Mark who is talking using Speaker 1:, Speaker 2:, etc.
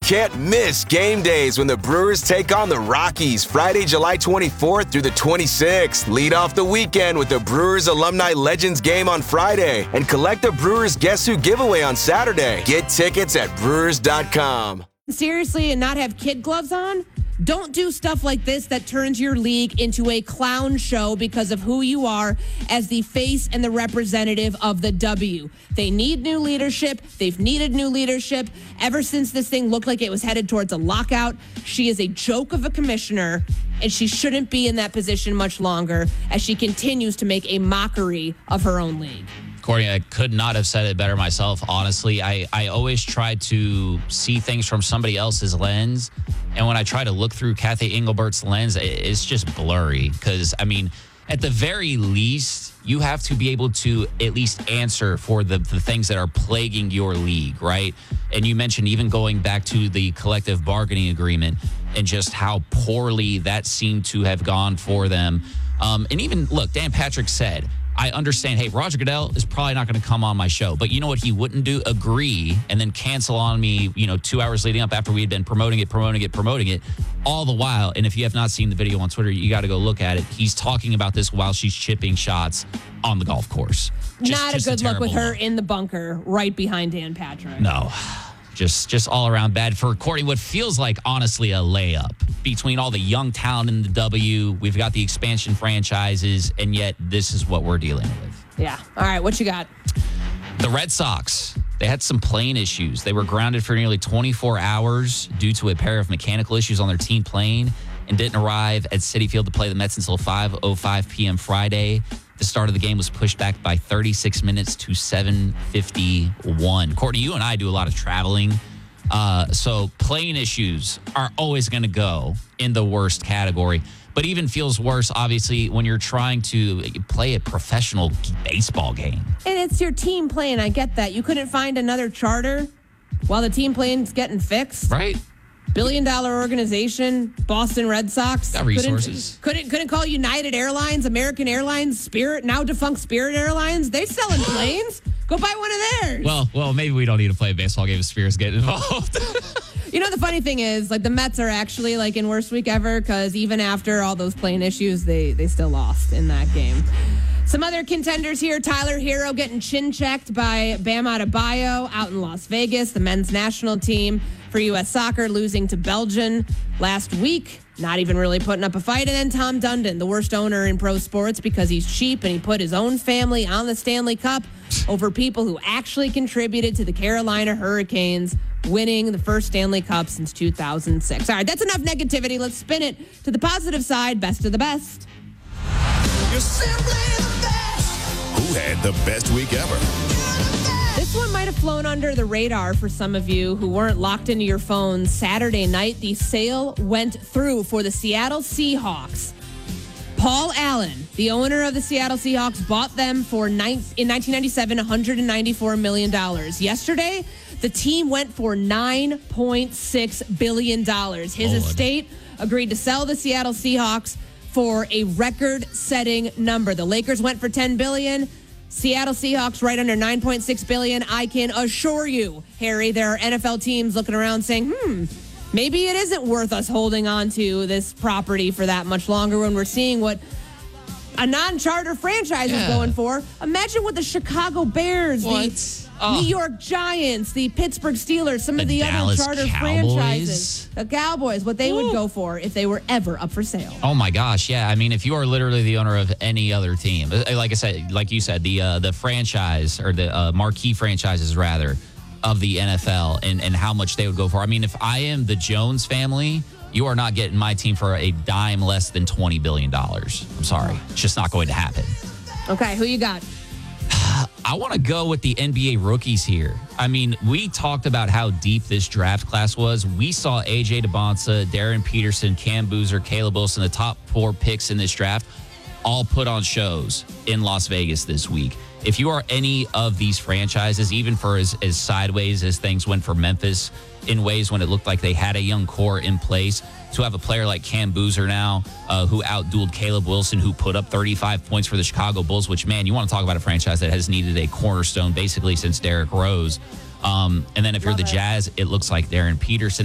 Speaker 1: Can't miss game days when the Brewers take on the Rockies Friday, July 24th through the 26th. Lead off the weekend with the Brewers Alumni Legends game on Friday and collect the Brewers Guess Who giveaway on Saturday. Get tickets at brewers.com.
Speaker 2: Seriously, and not have kid gloves on? Don't do stuff like this that turns your league into a clown show because of who you are as the face and the representative of the W. They need new leadership. They've needed new leadership ever since this thing looked like it was headed towards a lockout. She is a joke of a commissioner, and she shouldn't be in that position much longer as she continues to make a mockery of her own league.
Speaker 3: Courtney, I could not have said it better myself, honestly. I always try to see things from somebody else's lens. And when I try to look through Kathy Engelbert's lens, it's just blurry. Because, I mean, at the very least, you have to be able to at least answer for the things that are plaguing your league, right? And you mentioned even going back to the collective bargaining agreement and just how poorly that seemed to have gone for them. And even, look, Dan Patrick said, I understand, hey, Roger Goodell is probably not going to come on my show. But you know what he wouldn't do? Agree and then cancel on me, 2 hours leading up after we had been promoting it, all the while. And if you have not seen the video on Twitter, you got to go look at it. He's talking about this while she's chipping shots on the golf course.
Speaker 2: Not a good look with her in the bunker right behind Dan Patrick.
Speaker 3: No. Just all around bad for Courtney. What feels like, honestly, a layup between all the young talent in the W. We've got the expansion franchises, and yet this is what we're dealing with.
Speaker 2: Yeah. All right, what you got?
Speaker 3: The Red Sox, they had some plane issues. They were grounded for nearly 24 hours due to a pair of mechanical issues on their team plane and didn't arrive at Citi Field to play the Mets until 5:05 p.m. Friday. The start of the game was pushed back by 36 minutes to 7:51. Courtney, you and I do a lot of traveling. So plane issues are always going to go in the worst category. But even feels worse, obviously, when you're trying to play a professional baseball game.
Speaker 2: And it's your team plane. I get that. You couldn't find another charter while the team plane's getting fixed.
Speaker 3: Right.
Speaker 2: Billion-dollar organization, Boston Red Sox.
Speaker 3: Got resources.
Speaker 2: Couldn't call United Airlines, American Airlines, Spirit, now defunct Spirit Airlines. They selling planes. Go buy one of theirs.
Speaker 3: Well, maybe we don't need to play a baseball game if Spears getting involved.
Speaker 2: The funny thing is, the Mets are actually, in worst week ever because even after all those plane issues, they still lost in that game. Some other contenders here, Tyler Hero getting chin-checked by Bam Adebayo out in Las Vegas, the men's national team for U.S. Soccer losing to Belgium last week. Not even really putting up a fight. And then Tom Dundon, the worst owner in pro sports because he's cheap and he put his own family on the Stanley Cup over people who actually contributed to the Carolina Hurricanes winning the first Stanley Cup since 2006. All right, that's enough negativity. Let's spin it to the positive side. Best of the best.
Speaker 4: You're simply the best. Who had the best week ever?
Speaker 2: This one might have flown under the radar for some of you who weren't locked into your phones. Saturday night, the sale went through for the Seattle Seahawks. Paul Allen, the owner of the Seattle Seahawks, bought them for, in 1997, $194 million. Yesterday, the team went for $9.6 billion. His estate agreed to sell the Seattle Seahawks for a record-setting number. The Lakers went for $10 billion. Seattle Seahawks right under $9.6 billion. I can assure you, Harry, there are NFL teams looking around saying, maybe it isn't worth us holding on to this property for that much longer when we're seeing what a non-charter franchise is going for. Imagine what the Chicago Bears, the New York Giants, the Pittsburgh Steelers, some of the
Speaker 3: Dallas
Speaker 2: other charter
Speaker 3: Cowboys.
Speaker 2: franchises, the Cowboys, what they would go for if they were ever up for sale.
Speaker 3: Oh my gosh, yeah. I mean, if you are literally the owner of any other team, like I said, like you said, the franchise or the marquee franchises rather of the NFL and how much they would go for. I mean, if I am the Jones family, you are not getting my team for a dime less than $20 billion. I'm sorry. It's just not going to happen.
Speaker 2: Okay, who you got?
Speaker 3: I want to go with the NBA rookies here. I mean, we talked about how deep this draft class was. We saw A.J. DeBonsa, Darren Peterson, Cam Boozer, Caleb Wilson, the top 4 picks in this draft, all put on shows in Las Vegas this week. If you are any of these franchises, even for as sideways as things went for Memphis in ways when it looked like they had a young core in place, to have a player like Cam Boozer now who outdueled Caleb Wilson, who put up 35 points for the Chicago Bulls, which, man, you want to talk about a franchise that has needed a cornerstone basically since Derrick Rose. And then if you're the Jazz, it looks like Darren Peterson.